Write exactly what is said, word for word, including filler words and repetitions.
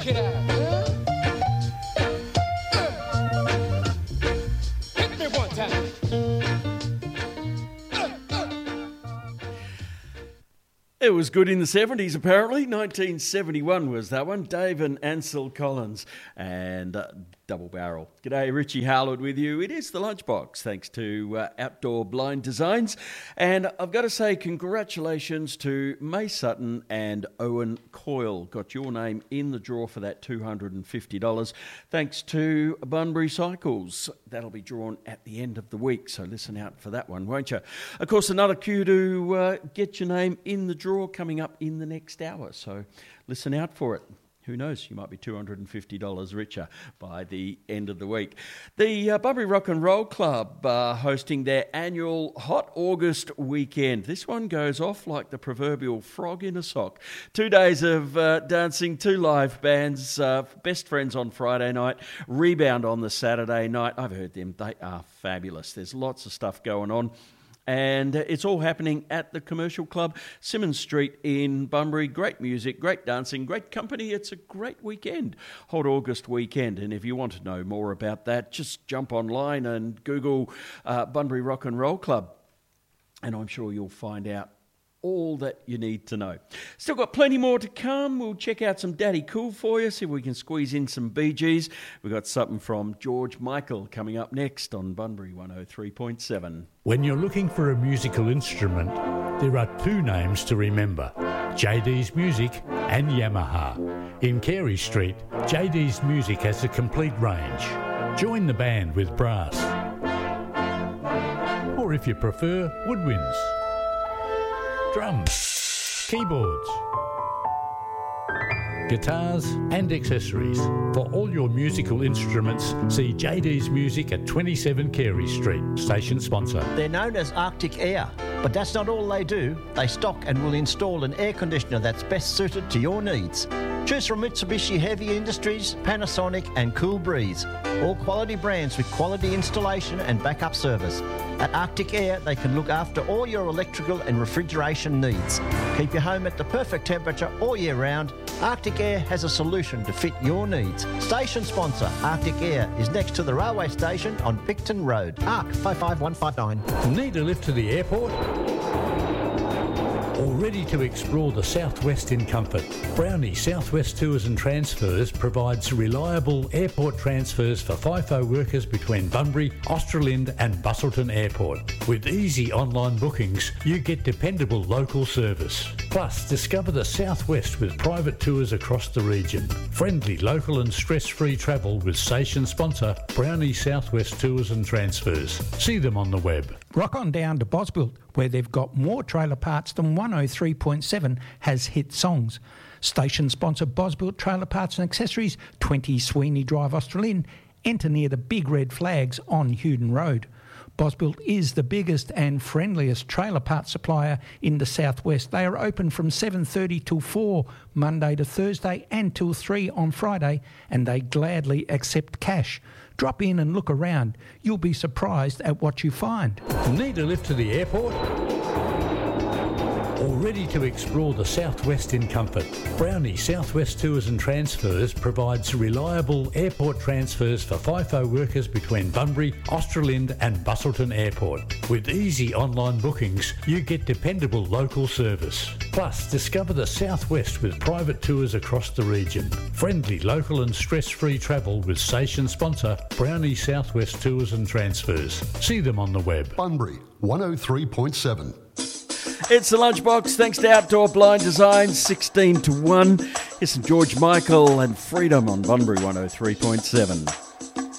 Check it out, huh? Hit me one time. It was good in the seventies, apparently. nineteen seventy-one was that one. Dave and Ansel Collins and uh, Double Barrel. G'day, Richie Harwood with you. It is the Lunchbox, thanks to uh, Outdoor Blind Designs. And I've got to say congratulations to May Sutton and Owen Coyle. Got your name in the draw for that two hundred fifty dollars. Thanks to Bunbury Cycles. That'll be drawn at the end of the week, so listen out for that one, won't you? Of course, another cue to uh, get your name in the draw coming up in the next hour, so listen out for it. Who knows, you might be two hundred fifty dollars richer by the end of the week. The uh, Bunbury Rock and Roll Club are hosting their annual Hot August weekend. This one goes off like the proverbial frog in a sock. Two days of uh, dancing, two live bands, uh, Best Friends on Friday night, Rebound on the Saturday night. I've heard them, they are fabulous. There's lots of stuff going on. And it's all happening at the Commercial Club, Simmons Street in Bunbury. Great music, great dancing, great company. It's a great weekend, Hot August weekend. And if you want to know more about that, just jump online and Google uh, Bunbury Rock and Roll Club. And I'm sure you'll find out all that you need to know. Still got plenty more to come. We'll check out some Daddy Cool for you, see if we can squeeze in some Bee Gees. We've got something from George Michael coming up next on Bunbury one oh three point seven. When you're looking for a musical instrument, there are two names to remember, J D's Music and Yamaha. In Carey Street, J D's Music has a complete range. Join the band with brass. Or if you prefer, woodwinds, drums, keyboards, guitars and accessories. For all your musical instruments, see J D's Music at twenty-seven Carey Street, station sponsor. They're known as Arctic Air, but that's not all they do. They stock and will install an air conditioner that's best suited to your needs. Choose from Mitsubishi Heavy Industries, Panasonic and Cool Breeze. All quality brands with quality installation and backup service. At Arctic Air, they can look after all your electrical and refrigeration needs. Keep your home at the perfect temperature all year round. Arctic Air has a solution to fit your needs. Station sponsor Arctic Air is next to the railway station on Picton Road. A R C five five one five nine. Need a lift to the airport? Or ready to explore the Southwest in comfort? Brownie Southwest Tours and Transfers provides reliable airport transfers for FIFO workers between Bunbury, Australind and Busselton Airport. With easy online bookings, you get dependable local service. Plus, discover the Southwest with private tours across the region. Friendly, local and stress-free travel with station sponsor Brownie Southwest Tours and Transfers. See them on the web. Rock on down to Bosbuilt, where they've got more trailer parts than one oh three point seven has hit songs. Station sponsor Bosbuilt Trailer Parts and Accessories, twenty Sweeney Drive, Australind. Enter near the big red flags on Hewden Road. Bosbuilt is the biggest and friendliest trailer parts supplier in the southwest. They are open from seven thirty till four, Monday to Thursday, and till three on Friday, and they gladly accept cash. Drop in and look around. You'll be surprised at what you find. Need a lift to the airport? Or ready to explore the Southwest in comfort? Brownie Southwest Tours and Transfers provides reliable airport transfers for FIFO workers between Bunbury, Australind and Busselton Airport. With easy online bookings, you get dependable local service. Plus, discover the Southwest with private tours across the region. Friendly, local and stress-free travel with station sponsor Brownie Southwest Tours and Transfers. See them on the web. Bunbury one oh three point seven. It's the Lunchbox, thanks to Outdoor Blind Designs, sixteen to one. Here's some George Michael and Freedom on Bunbury one oh three point seven.